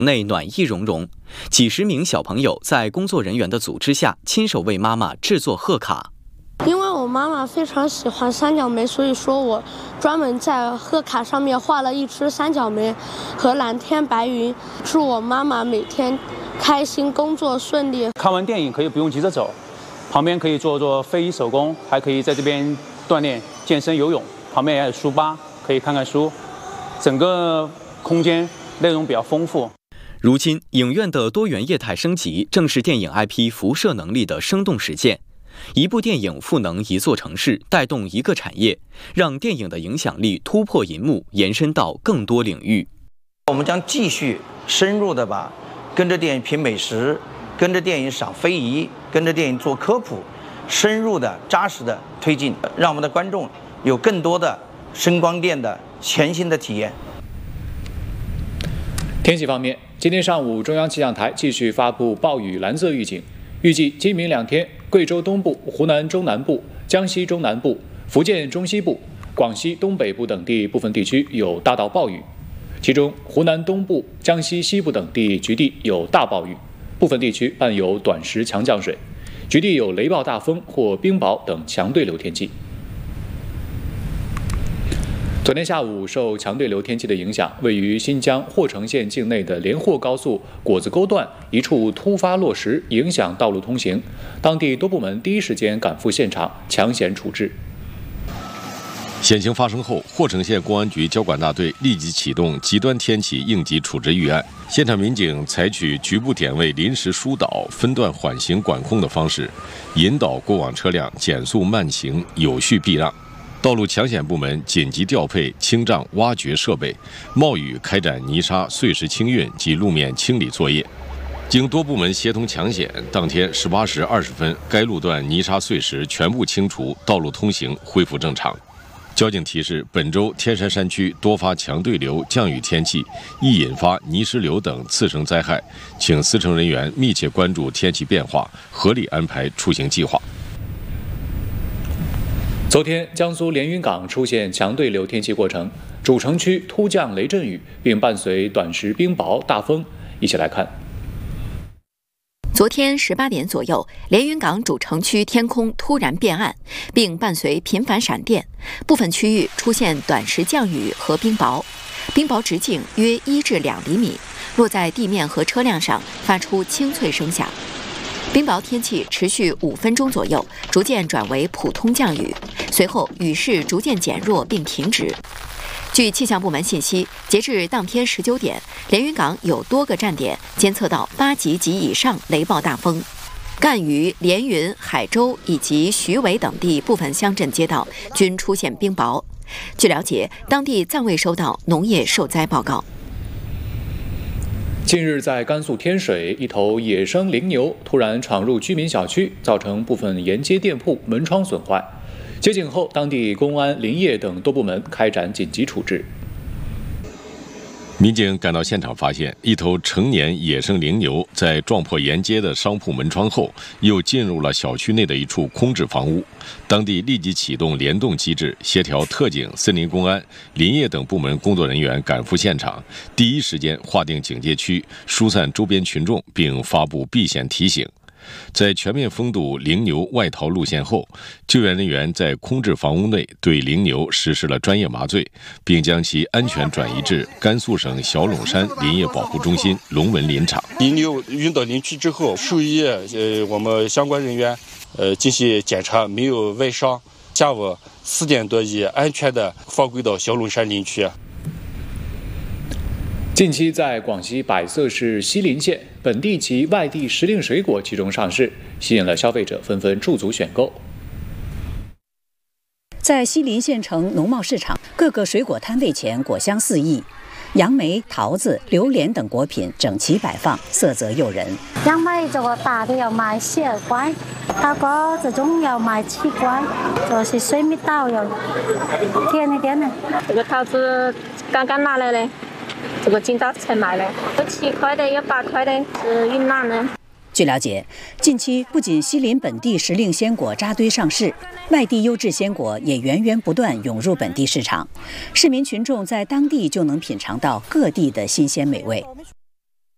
内暖意融融，几十名小朋友在工作人员的组织下，亲手为妈妈制作贺卡。 因为我妈妈非常喜欢三角梅，所以说我专门在贺卡上面画了一只三角梅和蓝天白云，祝我妈妈每天开心，工作顺利。 看完电影可以不用急着走，旁边可以做做非遗手工，还可以在这边锻炼健身游泳，旁边也有书吧，可以看看书，整个空间内容比较丰富。 如今，影院的多元业态升级，正是电影 IP 辐射能力的生动实践。一部电影赋能一座城市，带动一个产业，让电影的影响力突破银幕，延伸到更多领域。 我们将继续深入的把跟着电影品美食，跟着电影赏非遗，跟着电影做科普，深入的扎实的推进，让我们的观众有更多的声光电的全新的体验。 天气方面，今天上午中央气象台继续发布暴雨蓝色预警，预计今明2天，贵州东部、湖南中南部、江西中南部、福建中西部、广西东北部等地部分地区有大到暴雨，其中湖南东部、江西西部等地局地有大暴雨，部分地区伴有短时强降水，局地有雷暴大风或冰雹等强对流天气。昨天下午，受强对流天气的影响，位于新疆霍城县境内的连霍高速果子沟段一处突发落石，影响道路通行。当地多部门第一时间赶赴现场抢险处置。 险情发生后，霍城县公安局交管大队立即启动极端天气应急处置预案。现场民警采取局部点位临时疏导、分段缓行管控的方式，引导过往车辆减速慢行，有序避让。道路抢险部门紧急调配清障挖掘设备，冒雨开展泥沙碎石清运及路面清理作业。经多部门协同抢险，当天18时20分，该路段泥沙碎石全部清除，道路通行恢复正常。交警提示，本周天山山区多发强对流、降雨天气，易引发泥石流等次生灾害，请司乘人员密切关注天气变化，合理安排出行计划。 昨天，江苏连云港出现强对流天气过程，主城区突降雷阵雨，并伴随短时冰雹、大风。一起来看。 昨天18点左右，连云港主城区天空突然变暗，并伴随频繁闪电，部分区域出现短时降雨和冰雹，冰雹直径约1至2厘米，落在地面和车辆上，发出清脆声响。冰雹天气持续5分钟左右，逐渐转为普通降雨，随后雨势逐渐减弱并停止。据气象部门信息，截至当天19点，连云港有多个站点监测到8级及以上雷暴大风。赣榆、连云、海州以及徐尾等地部分乡镇街道均出现冰雹。据了解，当地暂未收到农业受灾报告。 近日，在甘肃天水，一头野生羚牛突然闯入居民小区，造成部分沿街店铺门窗损坏。接警后，当地公安、林业等多部门开展紧急处置。 民警赶到现场，发现一头成年野生羚牛在撞破沿街的商铺门窗后，又进入了小区内的一处空置房屋。当地立即启动联动机制，协调特警、森林公安、林业等部门工作人员赶赴现场，第一时间划定警戒区，疏散周边群众，并发布避险提醒。在全面封堵羚牛外逃路线后，救援人员在空置房屋内对羚牛实施了专业麻醉，并将其安全转移至甘肃省小陇山林业保护中心龙门林场。 羚牛运到林区之后，兽医我们相关人员进行检查，没有外伤。下午4点多已安全的放归到小陇山林区。 近期在广西百色市西林县，本地及外地时令水果集中上市，吸引了消费者纷纷驻足选购。 在西林县城农贸市场，各个水果摊位前果香四溢，杨梅、桃子、榴莲等果品整齐摆放，色泽诱人。 杨梅这个大的要卖12块，桃果这种要卖7块，这是水蜜桃要甜一点的。 这个桃子刚刚拿来的。这个今早才买的，有7块的，有8块的，是云南的。 据了解，近期不仅西林本地时令鲜果扎堆上市，外地优质鲜果也源源不断涌入本地市场，市民群众在当地就能品尝到各地的新鲜美味。